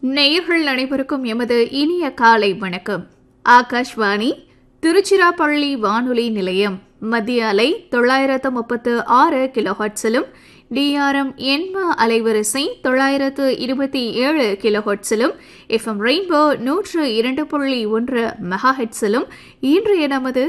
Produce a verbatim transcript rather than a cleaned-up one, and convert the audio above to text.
நேயர்கள் அனைவருக்கும் எமது இனிய காலை வணக்கம். ஆகாஷ்வாணி திருச்சிராப்பள்ளி வானொலி நிலையம் மத்திய அலை தொள்ளாயிரத்து முப்பத்து ஆறு கிலோஹெர்ட்ஸிலும் டிஆர்எம் எண்ம அலைவரிசை தொள்ளாயிரத்து இருபத்தி ஏழு கிலோஹெர்ட்ஸிலும் எஃப்எம் ரெயின்போ நூற்று இரண்டு புள்ளி ஒன்று மெகா ஹெட்ஸிலும் இன்றைய நமது